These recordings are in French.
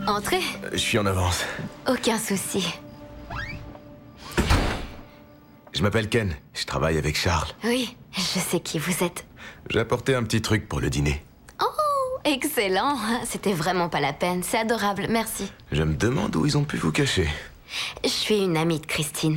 Entrez. Je suis en avance. Aucun souci. Je m'appelle Ken, je travaille avec Charles. Oui, je sais qui vous êtes. J'ai apporté un petit truc pour le dîner. Oh, excellent. C'était vraiment pas la peine, c'est adorable, merci. Je me demande où ils ont pu vous cacher. Je suis une amie de Christine.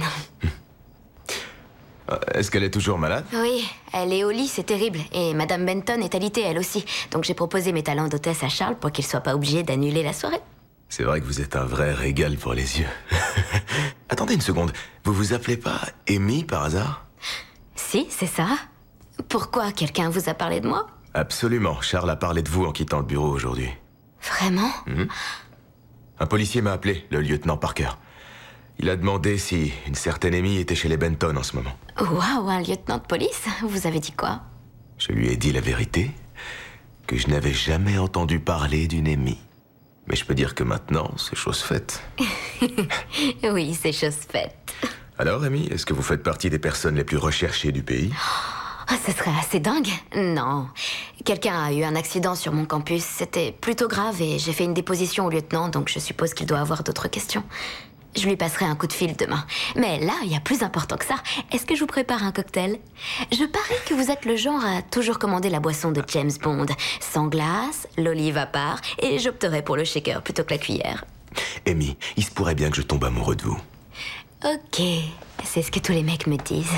Est-ce qu'elle est toujours malade? Oui, elle est au lit, c'est terrible. Et Madame Benton est alitée, elle aussi. Donc j'ai proposé mes talents d'hôtesse à Charles pour qu'il soit pas obligé d'annuler la soirée. C'est vrai que vous êtes un vrai régal pour les yeux. Attendez une seconde, vous vous appelez pas Amy par hasard? Si, c'est ça. Pourquoi quelqu'un vous a parlé de moi? Absolument, Charles a parlé de vous en quittant le bureau aujourd'hui. Vraiment? Un policier m'a appelé, le lieutenant Parker. Il a demandé si une certaine Amy était chez les Benton en ce moment. Waouh, un lieutenant de police? Vous avez dit quoi? Je lui ai dit la vérité, que je n'avais jamais entendu parler d'une Amy. Mais je peux dire que maintenant, c'est chose faite. Oui, c'est chose faite. Alors, Amy, est-ce que vous faites partie des personnes les plus recherchées du pays? Ah, ce serait assez dingue. Non. Quelqu'un a eu un accident sur mon campus. C'était plutôt grave et j'ai fait une déposition au lieutenant, donc je suppose qu'il doit avoir d'autres questions. Je lui passerai un coup de fil demain. Mais là, il y a plus important que ça. Est-ce que je vous prépare un cocktail? Je parie que vous êtes le genre à toujours commander la boisson de James Bond. Sans glace, l'olive à part, et j'opterai pour le shaker plutôt que la cuillère. Amy, il se pourrait bien que je tombe amoureux de vous. Ok, c'est ce que tous les mecs me disent.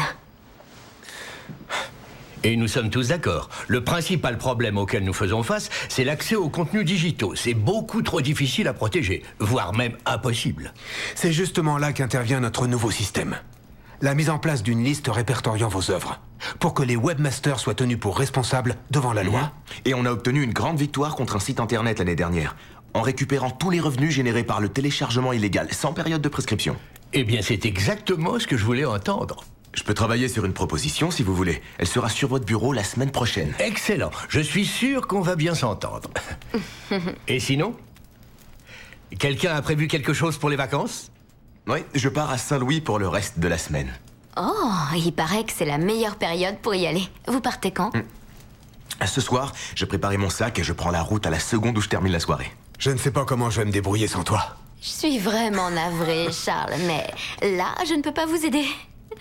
Et nous sommes tous d'accord. Le principal problème auquel nous faisons face, c'est l'accès aux contenus digitaux. C'est beaucoup trop difficile à protéger, voire même impossible. C'est justement là qu'intervient notre nouveau système. La mise en place d'une liste répertoriant vos œuvres, pour que les webmasters soient tenus pour responsables devant la loi. Et on a obtenu une grande victoire contre un site internet l'année dernière, en récupérant tous les revenus générés par le téléchargement illégal, sans période de prescription. Eh bien, c'est exactement ce que je voulais entendre. Je peux travailler sur une proposition si vous voulez. Elle sera sur votre bureau la semaine prochaine. Excellent. Je suis sûr qu'on va bien s'entendre. Et sinon? Quelqu'un a prévu quelque chose pour les vacances? Oui, je pars à Saint-Louis pour le reste de la semaine. Oh, il paraît que c'est la meilleure période pour y aller. Vous partez quand? Ce soir, je prépare mon sac et je prends la route à la seconde où je termine la soirée. Je ne sais pas comment je vais me débrouiller sans toi. Je suis vraiment navrée, Charles, mais là, je ne peux pas vous aider.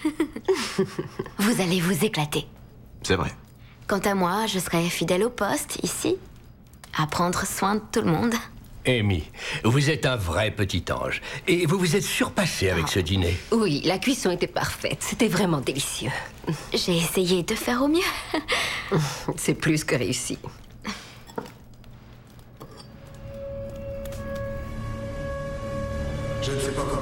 Vous allez vous éclater. C'est vrai. Quant à moi, je serai fidèle au poste, ici, à prendre soin de tout le monde. Amy, vous êtes un vrai petit ange. Et vous vous êtes surpassé avec ce dîner. Oui, la cuisson était parfaite. C'était vraiment délicieux. J'ai essayé de faire au mieux. C'est plus que réussi. Je ne sais pas comment.